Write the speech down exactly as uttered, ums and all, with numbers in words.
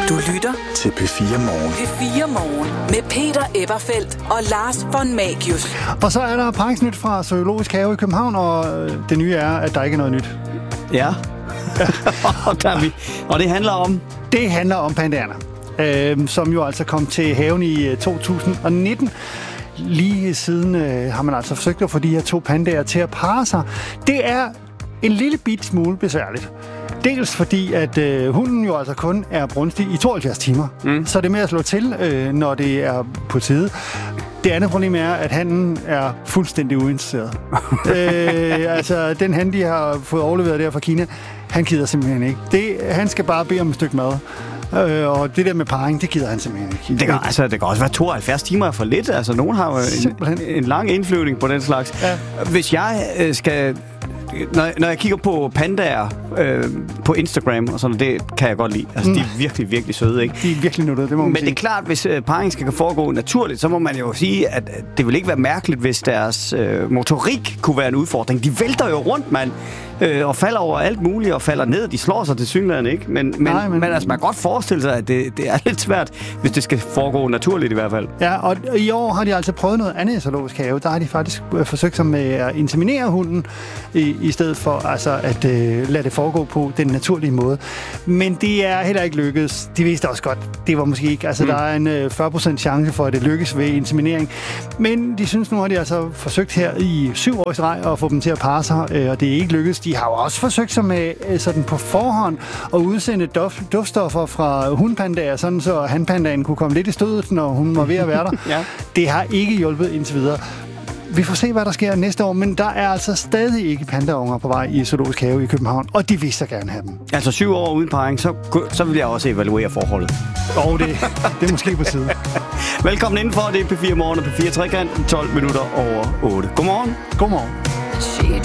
Du lytter til P fire Morgen. P fire Morgen med Peter Eberfeldt og Lars von Magius. Og så er der paringsnyt fra Zoologisk Have i København, og det nye er, at der ikke er noget nyt. Ja, og, der er vi. Og det handler om? Det handler om pandaerne, øh, som jo altså kom til haven i to tusind nitten. Lige siden øh, har man altså forsøgt at få de her to pandaer til at parre sig. Det er en lille bit smule besværligt. Dels fordi, at øh, hunden jo altså kun er brunstig i tooghalvfjerds timer. Mm. Så det er med at slå til, øh, når det er på tide. Det andet problem er, at hannen er fuldstændig uinteresseret. øh, altså, den han, de har fået overleveret der fra Kina, han gider simpelthen ikke. Det, han skal bare bede om et stykke mad. Øh, og det der med parring, det gider han simpelthen ikke. Det kan, altså, det kan også være tooghalvfjerds timer for lidt. Altså, nogen har jo en, en lang indflyvning på den slags. Ja. Hvis jeg øh, skal... Når, når jeg kigger på pandaer øh, på Instagram og sådan, det kan jeg godt lide. Altså, mm. de er virkelig, virkelig søde, ikke? De er virkelig nuttede, det må man Men sige. det er klart, hvis øh, parring skal foregå naturligt, så må man jo sige, at det vil ikke være mærkeligt, hvis deres øh, motorik kunne være en udfordring. De vælter jo rundt, mand, øh, og falder over alt muligt og falder ned. De slår sig til synligheden, ikke? Men, men, Nej, men... men altså, man kan godt forestille sig, at det, det er lidt svært, hvis det skal foregå naturligt i hvert fald. Ja, og i år har de altså prøvet noget andet i Zoologisk Have. Der har de faktisk forsøgt sig med at inseminere hunden, i, i stedet for altså, at øh, lade det foregå på den naturlige måde. Men det er heller ikke lykkedes. De vidste også godt, det var måske ikke. Altså, mm. der er en øh, fyrre procent chance for, at det lykkes ved inseminering. Men de synes nu, har de altså forsøgt her i syv år i streg at få dem til at parre sig, øh, og det er ikke lykkedes. De har jo også forsøgt sig med øh, sådan på forhånd at udsende duft, duftstoffer fra hundpandaer, sådan så hanpandaen kunne komme lidt i stødet, når hun var ved at være der. Ja. Det har ikke hjulpet indtil videre. Vi får se, hvad der sker næste år, men der er altså stadig ikke pandaunger på vej i Zoologisk Have i København, og de vil så gerne have dem. Altså syv år uden parring, så, så vil jeg også evaluere forholdet. Og det, det er måske på tide. Velkommen indenfor, det er P fire Morgen og P fire Trekant, tolv minutter over otte. Godmorgen. Godmorgen. She